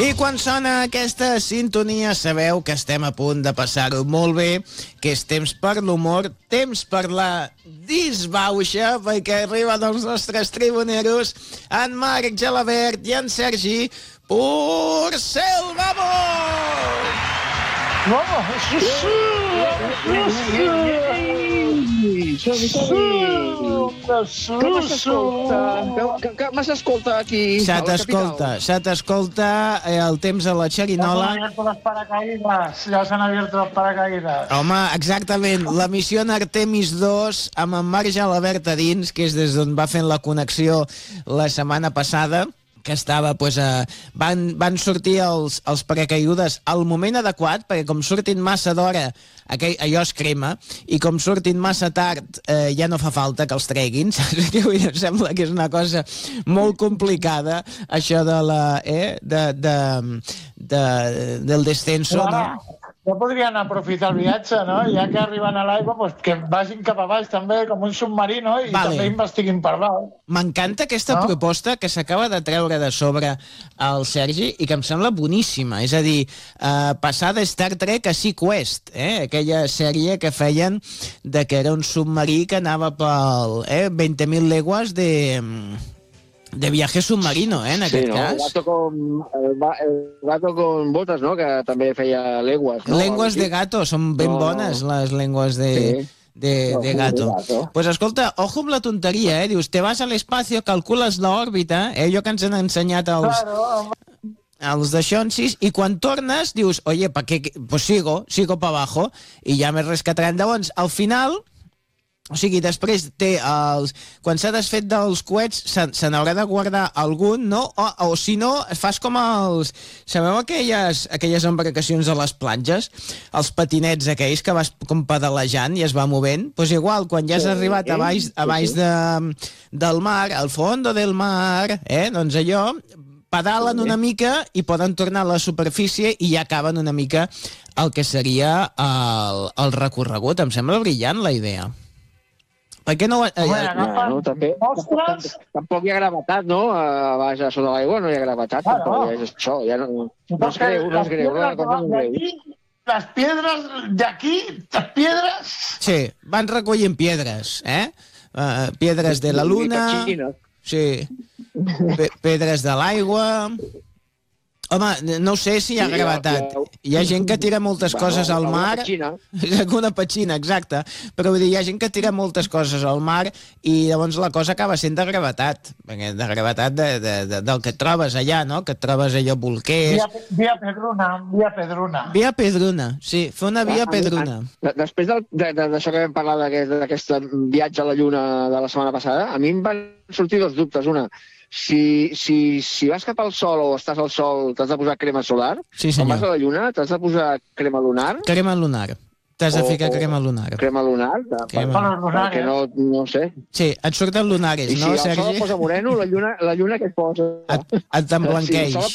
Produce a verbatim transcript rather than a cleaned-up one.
I quan sona aquesta sintonia sabeu que estem a punt de passar-ho molt bé, que és temps per l'humor, temps per la disbauxa, perquè arriben els nostres tribuneros, en Marc Gelabert i en Sergi Porcel. Vamos! Vamos! Sí, sí! Sí, Com s'escolta? Com s'escolta aquí? Se t'escolta, se t'escolta el temps a la xerinola. Ya se han abierto los paracaídas, ya se han abierto los paracaídas. Home, exactament, la missió Artemis dos amb en Marc Gelabert a dins, que és des d'on va fent la connexió la setmana passada, que estava, pues, eh, van, van sortir els, els paracaigudes al moment adequat, perquè com surtin massa d'hora, aquell, allò es crema, i com surtin massa tard, eh, ja no fa falta que els treguin. Em sembla que és una cosa molt complicada, això de la, eh, de, de, de, del descenso, Ara, no? ja podrien aprofitar el viatge, no? Ja que arriben a l'aigua, pues que vagin cap a baix també, com un submarí, no? I Vale. també investiguin per dalt. M'encanta aquesta No? proposta que s'acaba de treure de sobre el Sergi i que em sembla boníssima. És a dir, eh, passar de Star Trek a Sequest, eh? Aquella sèrie que feien de que era un submarí que anava pel eh? veinte mil leguas de... de viaje submarino, eh, en Sí, aquest no? cas. El gato con, el, va- el gato con botas, no? Que també feia legües. No? Lenguas de gato, són ben No, no. bones les lenguas de... Sí. De, No, de sí, gato. de gato. Pues escolta, ojo amb la tonteria, eh? Dius, te vas al espacio, calcules l'òrbita, eh? Allò que ens han ensenyat els, Claro, els de Xonsis, i quan tornes dius, oye, pa què? Pues sigo, sigo pa abajo, i ja me rescataran. Llavors, al final, o sigui, després té els... Quan s'ha desfet dels coets, se, se n'haurà de guardar algun, no? O, o si no, fas com els... Sabeu aquelles, aquelles embarcacions a les platges? Els patinets aquells que vas com pedalejant i es va movent? Doncs pues igual, quan ja has Sí, arribat a baix, a baix de, del mar, al fondo del mar, eh? Doncs allò, pedalen una mica i poden tornar a la superfície i ja acaben una mica el que seria el, el recorregut. Em sembla brillant la idea. Per què no... Eh, Home, eh, agafen no, també, mostres... tampoc hi ha gravetat, no? A baix, a sota l'aigua no hi ha gravetat, Ah, tampoc no. ja és això, ja no, no es greu, no es greu, la cosa no es greu. Las piedras de aquí, las piedras... sí, van recollint piedres, eh? Uh, piedres de la luna... Petxines. Sí, pe pedres de l'aigua... Home, no sé si hi ha Sí, gravetat. ja- ja- Hi ha gent que tira moltes Bueno, coses al alguna mar... petxina. Alguna petxina, exacte. Però vull dir, hi ha gent que tira moltes coses al mar i llavors la cosa acaba sent de gravetat. Perquè de gravetat de, de, de, del que et trobes allà, no? Que et trobes allò bolquers... Via, via Pedruna, via Pedruna. Via Pedruna, sí, fer una via A mi- Pedruna. a- Després del- de- de- d'això que vam parlar d'aquest d'aquest viatge a la Lluna de la setmana passada, a mi em van sortir dos dubtes. Una, si, si, si vas cap al Sol o estàs al Sol, t'has de posar crema solar? Sí, Quan vas senyor. a la Lluna, t'has de posar crema lunar? Crema lunar. T'has de O- ficar o- crema lunar. Crema lunar? De, Crema. Con los Perquè lunares. no, no sé. Sí, et surten lunares, I si no, el sol Sergi? et posa moreno, la lluna, la lluna què et posa? Et, et emblanqueix. Si el sol et